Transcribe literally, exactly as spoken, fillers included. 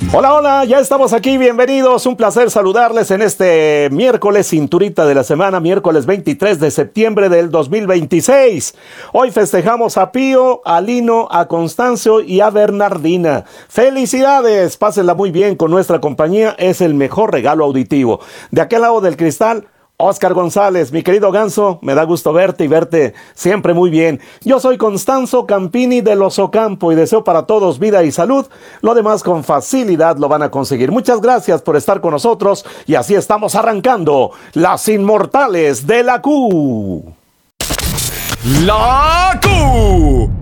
Hola, hola, ya estamos aquí, bienvenidos, un placer saludarles en este miércoles cinturita de la semana, miércoles veintitrés de septiembre del dos mil veintiséis. Hoy festejamos a Pío, a Lino, a Constancio y a Bernardina. ¡Felicidades! Pásenla muy bien con nuestra compañía, es el mejor regalo auditivo. De aquel lado del cristal, Oscar González, mi querido Ganso, me da gusto verte y verte siempre muy bien. Yo soy Constanzo Campini de Los Ocampo y deseo para todos vida y salud. Lo demás con facilidad lo van a conseguir. Muchas gracias por estar con nosotros y así estamos arrancando Las Inmortales de la Q. La Q.